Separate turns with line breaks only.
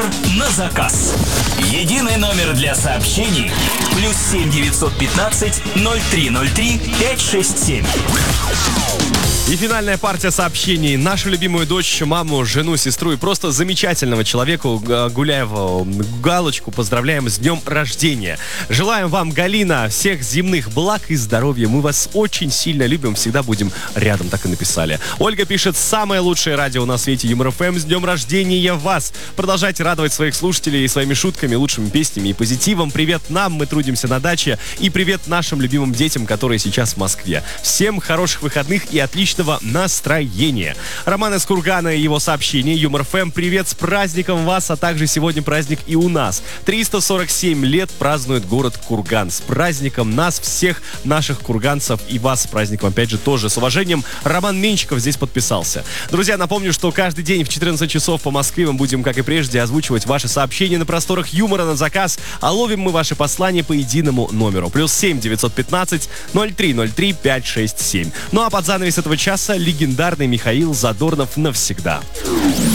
на заказ. Единый номер для сообщений +7 915 0303 567.
И финальная партия сообщений. Нашу любимую дочь, маму, жену, сестру и просто замечательного человека Гуляева Галочку поздравляем с днем рождения. Желаем вам, Галина, всех земных благ и здоровья. Мы вас очень сильно любим, всегда будем рядом, так и написали. Ольга пишет: самое лучшее радио на свете, Юмор ФМ. С днем рождения вас! Продолжайте радовать своих слушателей своими шутками, лучшими песнями и позитивом. Привет нам, мы трудимся на даче. И привет нашим любимым детям, которые сейчас в Москве. Всем хороших выходных и отличного настроения. Роман из Кургана и его сообщение. Юмор ФМ, привет, с праздником вас, а также сегодня праздник и у нас. 347 лет празднует город Курган. С праздником нас, всех наших курганцев, и вас с праздником, опять же, тоже. С уважением, Роман Менчиков здесь подписался. Друзья, напомню, что каждый день в 14 часов по Москве мы будем, как и прежде, озвучивать ваши сообщения на просторах юмора на заказ, а ловим мы ваши послания по единому номеру. +7 915 0303 567. Ну а под занавес этого часа легендарный Михаил Задорнов навсегда.